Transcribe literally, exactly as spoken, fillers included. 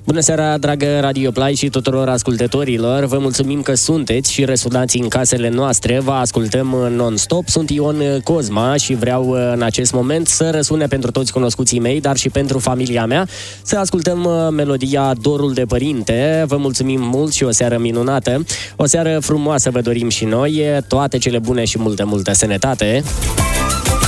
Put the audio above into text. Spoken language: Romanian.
Bună seara, dragă Radio Play și tuturor ascultătorilor. Vă mulțumim că sunteți și resunați în casele noastre. Vă ascultăm non-stop. Sunt Ion Cozma și vreau în acest moment să răsune pentru toți cunoscuții mei, dar și pentru familia mea, să ascultăm melodia Dorul de Părinte. Vă mulțumim mult și o seară minunată. O seară frumoasă vă dorim și noi. Toate cele bune și multă, multă sănătate.